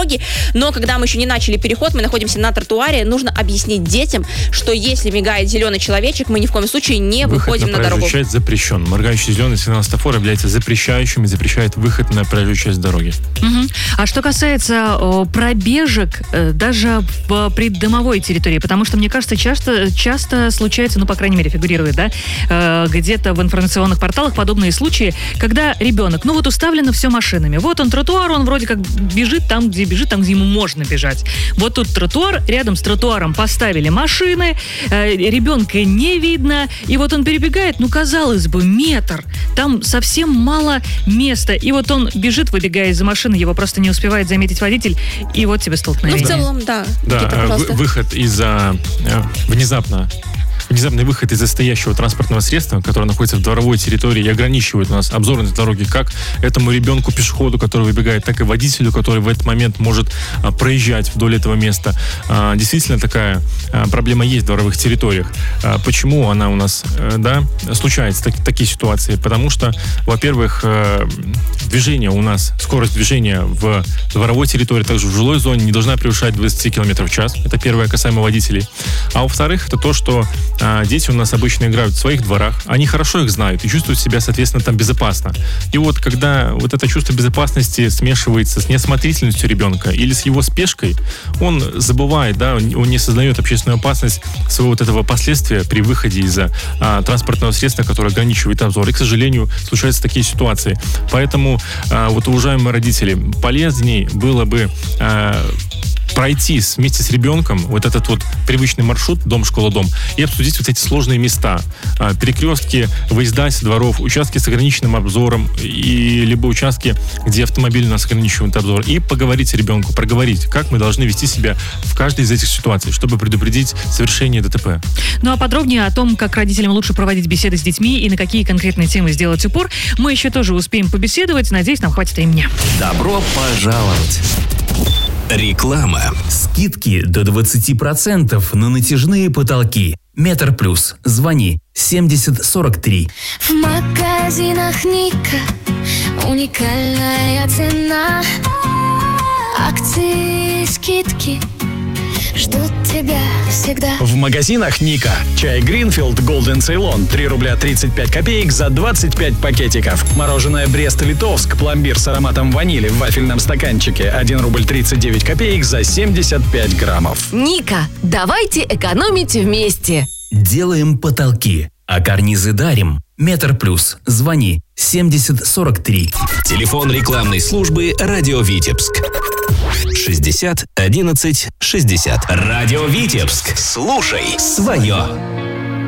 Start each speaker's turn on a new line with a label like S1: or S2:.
S1: дороги, но когда мы еще не начали переход, мы находимся на тротуаре, нужно объяснить детям, что если мигает зеленый человечек, мы ни в коем случае не выходим на дорогу.
S2: Выход на проезжую часть запрещен. Моргающий зеленый сигнал светофора является запрещающим и запрещает выход на проезжую часть дороги.
S3: А что касается пробежек, даже в придомовой территории, потому что, мне кажется, часто случается, по крайней мере, фигурирует, да, где-то в информационных порталах подобные случаи, когда ребенок, уставлено все машинами. Вот он тротуар, он вроде как бежит там, где ему можно бежать. Вот тут тротуар, рядом с тротуаром поставили машины, ребенка не видно, и вот он перебегает, казалось бы, метр, там совсем мало места, и вот он бежит, выбегая из-за машины, его просто не успевает заметить водитель, и вот тебе столкновение.
S1: В целом, да.
S2: Да, выход из-за внезапный выход из-за стоящего транспортного средства, которое находится в дворовой территории и ограничивает у нас обзорность дороги как этому ребенку, пешеходу, который выбегает, так и водителю, который в этот момент может проезжать вдоль этого места. Действительно, такая проблема есть в дворовых территориях. Почему она у нас, случается, такие ситуации? Потому что, во-первых, движение у нас, скорость движения в дворовой территории, также в жилой зоне не должна превышать 20 км в час. Это первое, касаемо водителей. А во-вторых, это то, что дети у нас обычно играют в своих дворах, они хорошо их знают и чувствуют себя, соответственно, там безопасно. И вот когда вот это чувство безопасности смешивается с неосмотрительностью ребенка или с его спешкой, он забывает, он не сознает общественную опасность своего вот этого последствия при выходе из-за транспортного средства, которое ограничивает обзор. И, к сожалению, случаются такие ситуации. Поэтому, уважаемые родители, полезнее было бы пройти вместе с ребенком вот этот вот привычный маршрут дом-школа-дом и обсудить вот эти сложные места. Перекрестки, выезда из дворов, участки с ограниченным обзором и либо участки, где автомобиль у нас ограничивает обзор. И поговорить ребенку, проговорить, как мы должны вести себя в каждой из этих ситуаций, чтобы предупредить совершение ДТП.
S3: А подробнее о том, как родителям лучше проводить беседы с детьми и на какие конкретные темы сделать упор, мы еще тоже успеем побеседовать. Надеюсь, нам хватит времени.
S4: Добро пожаловать! Реклама. Скидки до 20% на натяжные потолки. Метр Плюс. Звони 7043.
S5: В магазинах Ника уникальная цена. Акции, скидки ждут тебя всегда.
S6: В магазинах Ника. Чай Гринфилд Голден Цейлон 3 рубля 35 копеек за 25 пакетиков. Мороженое Брест-Литовск пломбир с ароматом ванили в вафельном стаканчике 1 рубль 39 копеек за 75 граммов.
S7: Ника, давайте экономить вместе.
S4: Делаем потолки, а карнизы дарим. Метр Плюс. Звони 7043. Телефон рекламной службы «Радио Витебск». 60 11 60. Радио Витебск. Слушай свое.